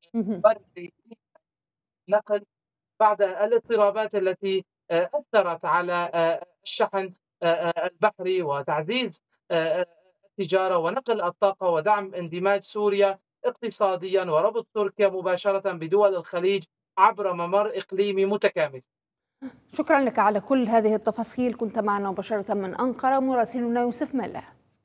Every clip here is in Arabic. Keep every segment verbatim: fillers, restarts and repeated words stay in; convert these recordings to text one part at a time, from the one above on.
اهم. بري نقل بعد الاضطرابات التي آآ أثّرت على آآ الشحن آآ البحري وتعزيز آآ التجارة ونقل الطاقة ودعم اندماج سوريا اقتصاديًا وربط تركيا مباشرةً بدول الخليج عبر ممر إقليمي متكامل. شكرا لك على كل هذه التفاصيل، كنت معنا مباشرة من أنقرة مراسلنا يوسف ماله.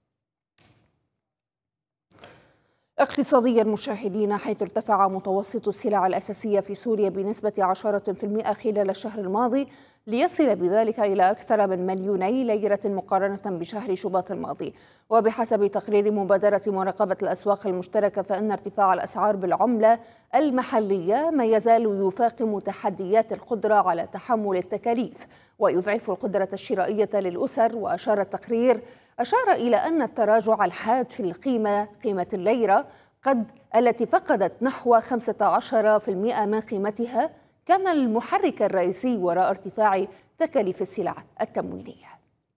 اقتصاديا مشاهدينا، حيث ارتفع متوسط السلع الأساسية في سوريا بنسبة عشرة في المئة خلال الشهر الماضي، ليصل بذلك إلى أكثر من مليوني ليرة مقارنة بشهر شباط الماضي. وبحسب تقرير مبادرة مراقبة الأسواق المشتركة، فإن ارتفاع الأسعار بالعملة المحلية ما يزال يفاقم تحديات القدرة على تحمل التكاليف ويضعف القدرة الشرائية للأسر. وأشار التقرير أشار إلى أن التراجع الحاد في القيمة قيمة الليرة قد التي فقدت نحو خمسة عشر في المئة من قيمتها كان المحرك الرئيسي وراء ارتفاع تكاليف السلع التموينية.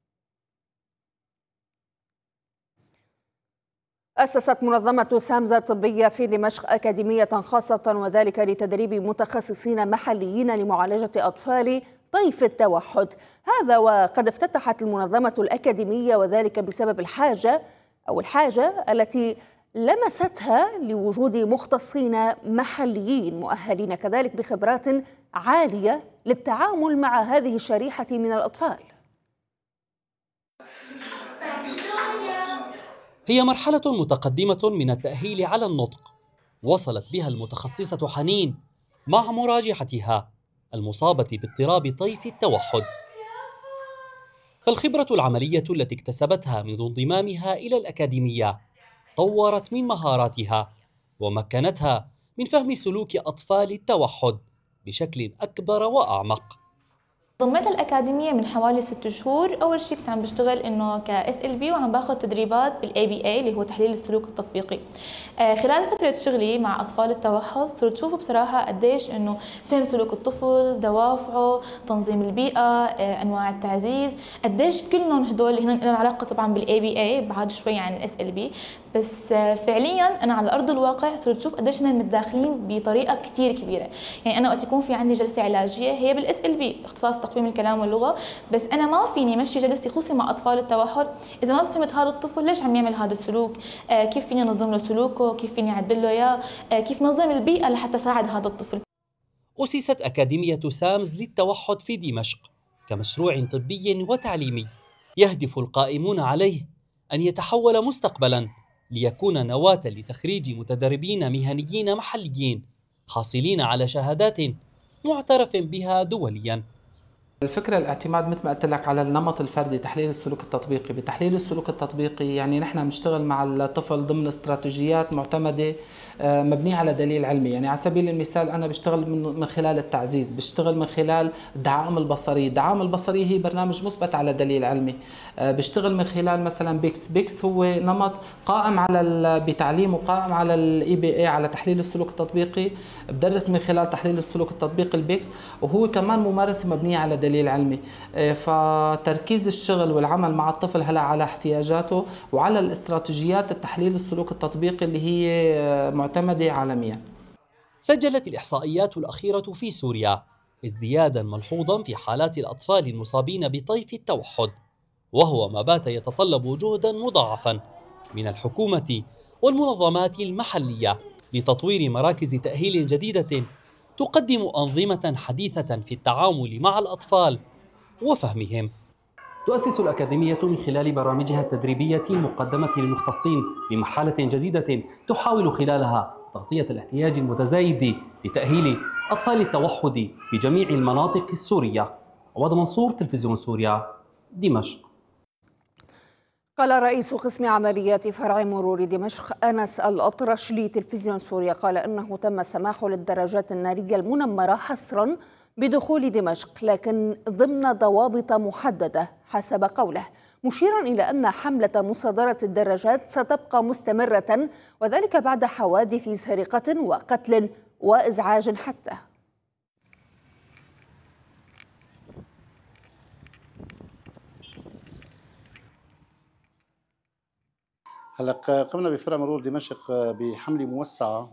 أسست منظمة سامزة الطبية في دمشق أكاديمية خاصة، وذلك لتدريب متخصصين محليين لمعالجة أطفال طيف التوحد. هذا وقد افتتحت المنظمة الأكاديمية وذلك بسبب الحاجة أو الحاجة التي لمستها لوجود مختصين محليين مؤهلين كذلك بخبرات عالية للتعامل مع هذه الشريحة من الأطفال. هي مرحلة متقدمة من التأهيل على النطق وصلت بها المتخصصة حنين مع مراجعتها المصابة باضطراب طيف التوحد. فالخبرة العملية التي اكتسبتها منذ انضمامها إلى الأكاديمية طورت من مهاراتها ومكنتها من فهم سلوك أطفال التوحد بشكل أكبر وأعمق. انضميت الأكاديمية من حوالي ست شهور. أول شيء كنت عم بشتغل إنه ك إس إل بي وعم باخذ تدريبات بالإي بي إي اللي هو تحليل السلوك التطبيقي. آه خلال فترة شغلي مع أطفال التوحد صرت شوف بصراحة قديش إنه فهم سلوك الطفل، دوافعه، تنظيم البيئة، آه أنواع التعزيز، قديش كلهم هدول هن لهم علاقة طبعا بالإي بي إي بعد شوي عن إس إل بي. بس آه فعليا أنا على أرض الواقع صرت شوف قديش هن متداخلين بطريقة كتير كبيرة. يعني أنا وقت يكون في عندي جلسة علاجية هي بالإس إل بي اختصاص تقويم الكلام واللغة، بس أنا ما فيني مشي جلستي خصوصي مع أطفال التوحد إذا ما فهمت هذا الطفل ليش عم يعمل هذا السلوك، آه كيف فيني أنظم له سلوكه، كيف فيني أعدل له إياه، آه كيف نظم البيئة لحتى ساعد هذا الطفل. أسست أكاديمية سامز للتوحد في دمشق كمشروع طبي وتعليمي يهدف القائمون عليه أن يتحول مستقبلاً ليكون نواة لتخريج متدربين مهنيين محليين حاصلين على شهادات معترف بها دولياً. الفكرة الاعتماد مثل ما قلت لك على النمط الفردي، تحليل السلوك التطبيقي. بتحليل السلوك التطبيقي يعني نحن بنشتغل مع الطفل ضمن استراتيجيات معتمدة مبنية على دليل علمي. يعني على سبيل المثال أنا بشتغل من خلال التعزيز، بشتغل من خلال الدعائم البصرية. الدعائم البصرية هي برنامج مثبت على دليل علمي. بشتغل من خلال مثلا بيكس. بيكس هو نمط قائم على بتعليمه قائم على الاي بي اي على تحليل السلوك التطبيقي. بدرس من خلال تحليل السلوك التطبيقي البيكس، وهو كمان ممارسة مبنية على دليل علمي. فتركيز الشغل والعمل مع الطفل هلا على احتياجاته وعلى الاستراتيجيات التحليل السلوك التطبيقي اللي هي معتمدة عالميا. سجلت الإحصائيات الأخيرة في سوريا ازديادا ملحوظا في حالات الأطفال المصابين بطيف التوحد، وهو ما بات يتطلب جهدا مضاعفا من الحكومة والمنظمات المحلية لتطوير مراكز تأهيل جديدة تقدم أنظمة حديثة في التعامل مع الأطفال وفهمهم. تؤسس الأكاديمية من خلال برامجها التدريبية المقدمة للمختصين بمرحلة جديدة تحاول خلالها تغطية الاحتياج المتزايد لتأهيل أطفال التوحد في جميع المناطق السورية. عواد منصور، تلفزيون سوريا، دمشق. قال رئيس قسم عمليات فرع مرور دمشق أنس الأطرش لتلفزيون سوريا قال إنه تم السماح للدراجات النارية المنمرة حصرا بدخول دمشق، لكن ضمن ضوابط محددة حسب قوله، مشيرا إلى أن حملة مصادرة الدراجات ستبقى مستمرة، وذلك بعد حوادث سرقة وقتل وإزعاج حتى. هلا قمنا بفرع مرور دمشق بحملة موسعة